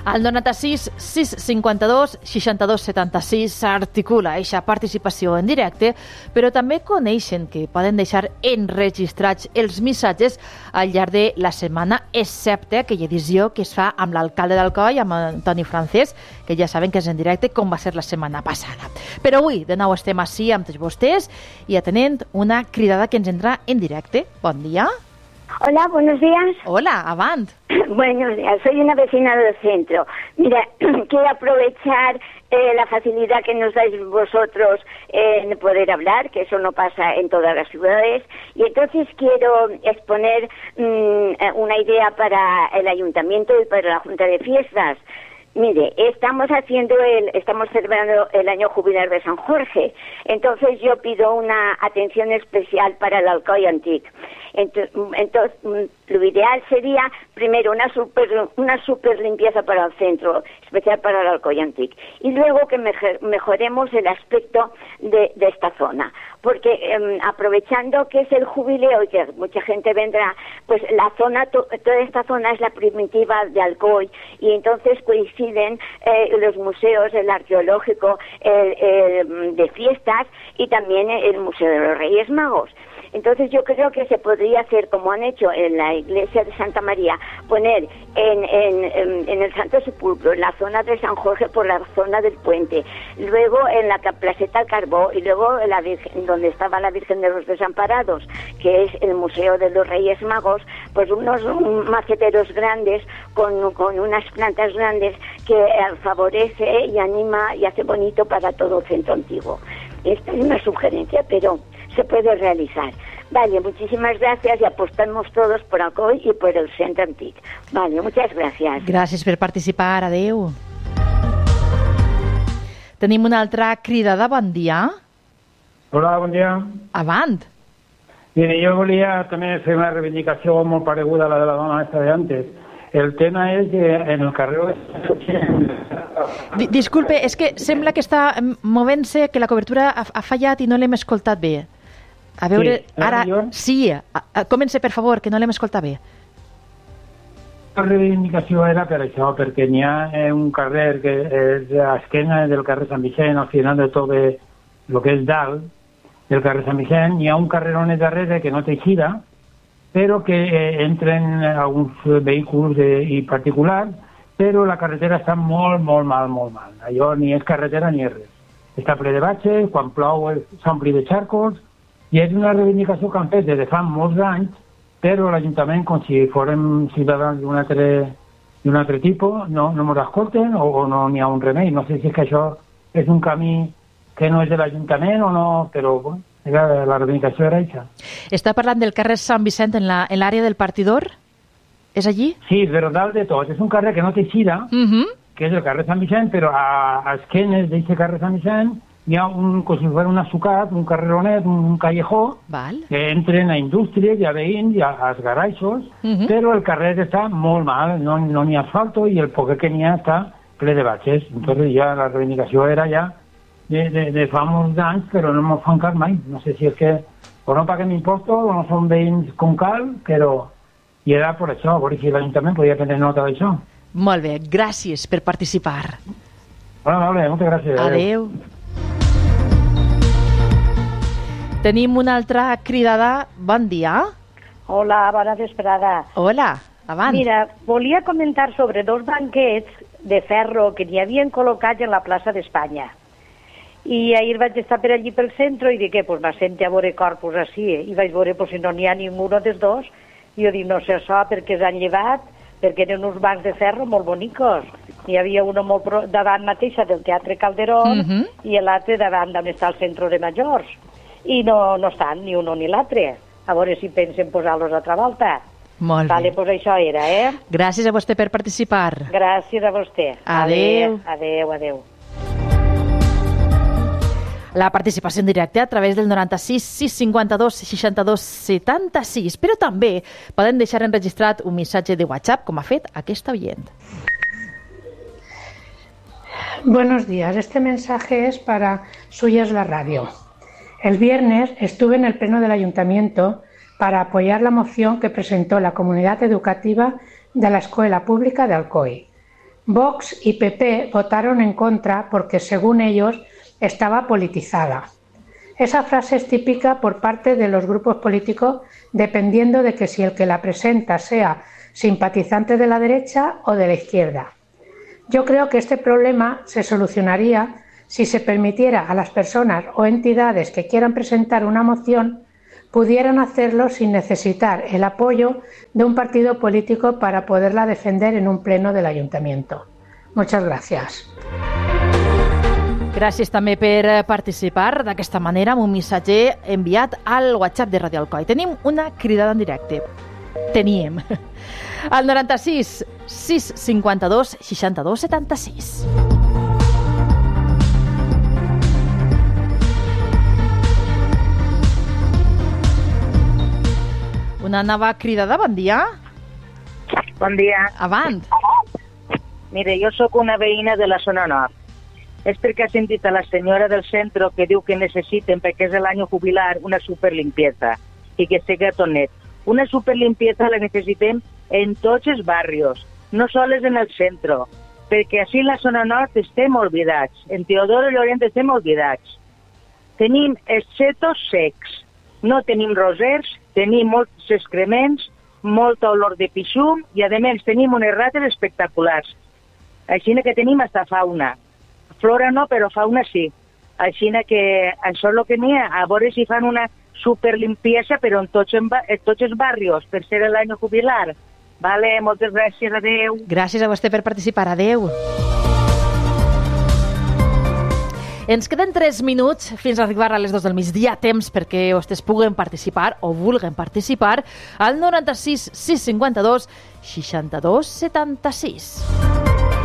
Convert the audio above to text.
Al 96 652 62 76 s'articula aquesta participació en directe, però també coneixen que poden deixar enregistrats els missatges al llarg de la setmana, excepte aquella edició que es fa amb l'alcalde d'Alcoi, amb Antoni Francesc, que ja saben que és en directe, com va ser la setmana passada. Però avui, de nou, estem així amb tots vostès i atenent una cridada que ens entra en directe. Bon dia. Hola, buenos días. Hola, avant. Buenos días, soy una vecina del centro. Mira, quiero aprovechar la facilidad que nos dais vosotros en poder hablar, que eso no pasa en todas las ciudades, y entonces quiero exponer una idea para el ayuntamiento y para la Junta de Fiestas. Mire, estamos celebrando el año jubilar de San Jorge, entonces yo pido una atención especial para el Alcoi Antic. Entonces, lo ideal sería, primero, una super limpieza para el centro, especial para el Alcoi Antic, y luego que mejoremos el aspecto de esta zona, porque aprovechando que es el jubileo y que mucha gente vendrá, pues la zona, toda esta zona es la primitiva de Alcoi, y entonces coinciden los museos, el arqueológico, de fiestas, y también el Museo de los Reyes Magos. Entonces yo creo que se podría hacer como han hecho en la iglesia de Santa María, poner en el Santo Sepulcro, en la zona de San Jorge por la zona del puente, luego en la placeta del Carbó y luego en la Virgen, donde estaba la Virgen de los Desamparados, que es el Museo de los Reyes Magos, pues unos maceteros grandes con unas plantas grandes que favorece y anima y hace bonito para todo el centro antiguo. Esta es una sugerencia, pero se puede realizar. Vale, muchísimas gracias y apostamos todos por Alcoi y por el centre antic. Vale, muchas gracias. Gràcies per participar, adeu. Tenim una altra cridada, bon dia. Hola, bon dia. Avant. Mire, jo volia també fer una reivindicació molt pareguda a la de la dona esta de antes. El tema és que en el carrer... Disculpe, és que sembla que està movent-se, que la cobertura ha fallat i no l'hem escoltat bé. A veure, sí, ara... Sí, comença, per favor, que no l'hem escoltat bé. La reivindicació era per això, perquè n'hi ha un carrer que és a esquena del carrer Sant Vicent, al final de tot el que és dalt del carrer Sant Vicent, hi ha un carrerón darrere que no té eixida, però que entren alguns vehicles i particulars, però la carretera està molt mal. Allò ni és carretera ni és res. Està ple de batxes, quan plou s'ompli de xarcos, i és una reivindicació que han fet des de fa molts anys, però l'Ajuntament, com si fórem ciutadans d'un altre tipus, no ens escolten o no n'hi ha un remei. No sé si és que això és un camí que no és de l'Ajuntament o no, però bueno, la reivindicació era això. Està parlant del carrer Sant Vicent en l'àrea del Partidor? És allí? Sí, però dalt de tot. És un carrer que no té eixida, que és el carrer Sant Vicent, però a esquenes d'aquest carrer Sant Vicent hi ha com si fos un assucat, un carreronet, un callejó, que entren a indústries i a veïns i als garaixos, però el carrer està molt mal, no n'hi ha asfalto i el poc que n'hi ha està ple de batxes. Entonces ja la reivindicació era ja de fa molts anys, però no m'ho fan cas mai. No sé si és que o no paguem impostos o no són veïns com cal, però i era per això, a veure si l'Ajuntament podia prendre nota d'això. Molt bé, gràcies per participar. Vale, moltes gràcies. Adéu. Tenim una altra cridada. Bon dia. Hola, bona vesprada. Hola, avant. Mira, volia comentar sobre dos banquets de ferro que n'hi havien col·locats en la plaça d'Espanya. I ahir vaig estar per allí pel centre i dic, pues m'assente a veure corpus així, i vaig veure si no n'hi ha ningú dels dos. I jo dic, no sé això, perquè s'han llevat, perquè eren uns bancs de ferro molt bonicos. Hi havia un molt davant mateixa del Teatre Calderón i l'altre davant d'on està el Centre de Majors. I no estan ni un ni l'altre. A veure si pensen posar-los a altra volta. Molt bé. Vale, pues això era, Gràcies a vostè per participar. Gràcies a vostè. Adéu. Adéu. La participació en directe a través del 96 652 62 76, però també poden deixar enregistrat un missatge de WhatsApp, com ha fet aquesta oient. Buenos días, este mensaje es para Suyas la Radio. El viernes estuve en el pleno del Ayuntamiento para apoyar la moción que presentó la comunidad educativa de la Escuela Pública de Alcoi. Vox y PP votaron en contra porque, según ellos, estaba politizada. Esa frase es típica por parte de los grupos políticos, dependiendo de que si el que la presenta sea simpatizante de la derecha o de la izquierda. Yo creo que este problema se solucionaría si se permitiera a las personas o entidades que quieran presentar una moción pudieran hacerlo sin necesitar el apoyo de un partido político para poderla defender en un pleno del Ayuntamiento. Muchas gracias. Gràcies també per participar d'aquesta manera amb un missatge enviat al WhatsApp de Radio Alcoi. Tenim una cridada en directe. Teníem. Al 96 652 62 76. Una nova cridada, bon dia. Bon dia. Avant. Mire, jo sóc una veïna de la zona nord. És perquè ha sentit a la senyora del centre que diu que necessiten, perquè és l'any jubilar, una superlimpieza i que estigui tot net. Una superlimpieza la necessitem en tots els barrios, no sols en el centre, perquè així en la zona nord estem oblidats. En Teodoro Llorente estem oblidats. Tenim excetos secs, no tenim rosers, tenim molts excrements, molta olor de pixum i, a més, tenim unes rates espectaculars. Així que tenim hasta fauna. Flora no, però fauna sí. Així que això és el que n'hi ha. A veure si fan una superlimpiesa, però en tots els barrios, per ser l'any jubilar. Vale, moltes gràcies, adeu. Gràcies a vostè per participar, adeu. Ens queden 3 minuts fins a arribar a les 2 del migdia, temps perquè vostès puguen participar o vulguen participar al 96 652 62 76.